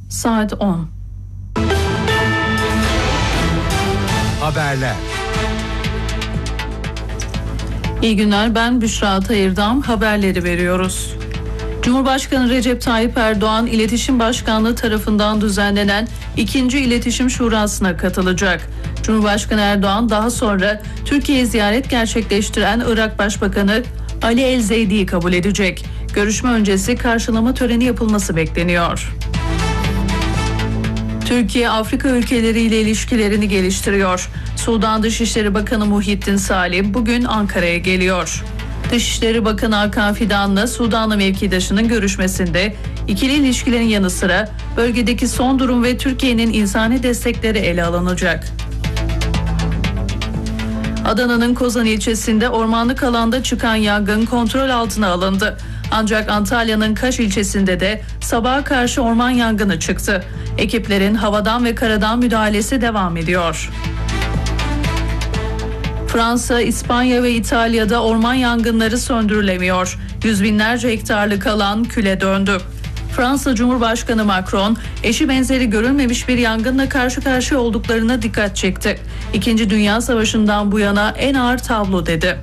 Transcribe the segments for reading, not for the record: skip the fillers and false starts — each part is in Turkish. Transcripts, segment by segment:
Saat 10. Haberler. İyi günler, ben Büşra Tayırdam. Haberleri veriyoruz. Cumhurbaşkanı Recep Tayyip Erdoğan, İletişim Başkanlığı tarafından düzenlenen 2. İletişim Şurası'na katılacak. Cumhurbaşkanı Erdoğan daha sonra Türkiye'ye ziyaret gerçekleştiren Irak Başbakanı Ali El-Zeydi'yi kabul edecek. Görüşme öncesi karşılama töreni yapılması bekleniyor. Türkiye, Afrika ülkeleriyle ilişkilerini geliştiriyor. Sudan Dışişleri Bakanı Muhittin Salim bugün Ankara'ya geliyor. Dışişleri Bakanı Hakan Fidan'la Sudanlı mevkidaşının görüşmesinde ikili ilişkilerin yanı sıra bölgedeki son durum ve Türkiye'nin insani destekleri ele alınacak. Adana'nın Kozan ilçesinde ormanlık alanda çıkan yangın kontrol altına alındı. Ancak Antalya'nın Kaş ilçesinde de sabaha karşı orman yangını çıktı. Ekiplerin havadan ve karadan müdahalesi devam ediyor. Fransa, İspanya ve İtalya'da orman yangınları söndürülemiyor. Yüz binlerce hektarlık alan küle döndü. Fransa Cumhurbaşkanı Macron, eşi benzeri görülmemiş bir yangınla karşı karşıya olduklarına dikkat çekti. İkinci Dünya Savaşı'ndan bu yana en ağır tablo dedi.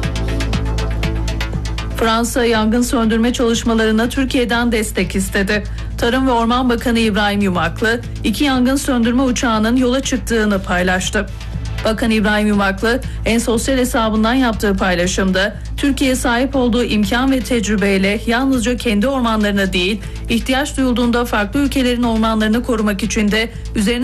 Fransa yangın söndürme çalışmalarına Türkiye'den destek istedi. Tarım ve Orman Bakanı İbrahim Yumaklı, 2 yangın söndürme uçağının yola çıktığını paylaştı. Bakan İbrahim Yumaklı, en sosyal hesabından yaptığı paylaşımda, Türkiye sahip olduğu imkan ve tecrübeyle yalnızca kendi ormanlarına değil, ihtiyaç duyulduğunda farklı ülkelerin ormanlarını korumak için de üzerine